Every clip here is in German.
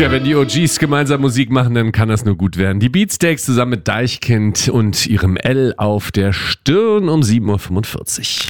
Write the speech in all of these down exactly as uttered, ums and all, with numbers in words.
Tja, wenn die O Gs gemeinsam Musik machen, dann kann das nur gut werden. Die Beatsteaks zusammen mit Deichkind und ihrem L auf der Stirn um sieben Uhr fünfundvierzig.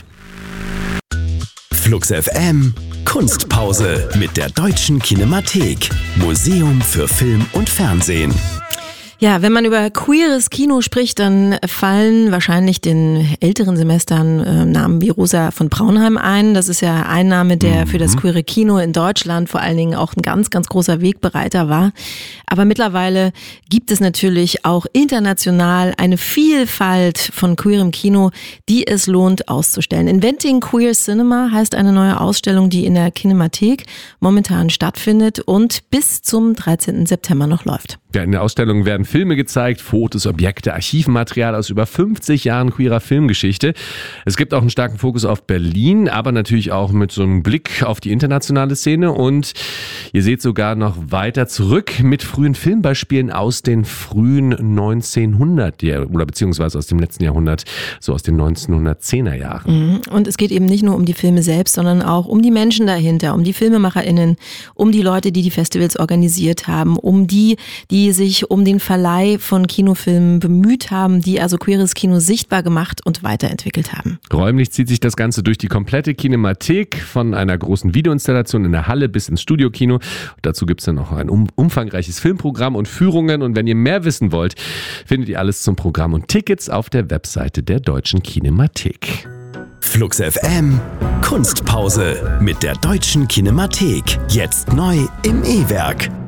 Flux F M Kunstpause mit der Deutschen Kinemathek. Museum für Film und Fernsehen. Ja, wenn man über queeres Kino spricht, dann fallen wahrscheinlich den älteren Semestern äh, Namen wie Rosa von Braunheim ein. Das ist ja ein Name, der für das queere Kino in Deutschland vor allen Dingen auch ein ganz, ganz großer Wegbereiter war. Aber mittlerweile gibt es natürlich auch international eine Vielfalt von queerem Kino, die es lohnt auszustellen. Inventing Queer Cinema heißt eine neue Ausstellung, die in der Kinemathek momentan stattfindet und bis zum dreizehnten September noch läuft. Ja, in der Ausstellung werden Filme gezeigt, Fotos, Objekte, Archivmaterial aus über fünfzig Jahren queerer Filmgeschichte. Es gibt auch einen starken Fokus auf Berlin, aber natürlich auch mit so einem Blick auf die internationale Szene. Und ihr seht sogar noch weiter zurück mit frühen Filmbeispielen aus den frühen neunzehnhundert oder beziehungsweise aus dem letzten Jahrhundert, so aus den neunzehnhundertzehner Jahren. Und es geht eben nicht nur um die Filme selbst, sondern auch um die Menschen dahinter, um die FilmemacherInnen, um die Leute, die die Festivals organisiert haben, um die, die sich um den Verleih von Kinofilmen bemüht haben, die also queeres Kino sichtbar gemacht und weiterentwickelt haben. Räumlich zieht sich das Ganze durch die komplette Kinemathek, von einer großen Videoinstallation in der Halle bis ins Studiokino. Und dazu gibt es dann noch ein um, umfangreiches Filmprogramm und Führungen. Und wenn ihr mehr wissen wollt, findet ihr alles zum Programm und Tickets auf der Webseite der Deutschen Kinemathek. Flux F M Kunstpause mit der Deutschen Kinemathek. Jetzt neu im E-Werk.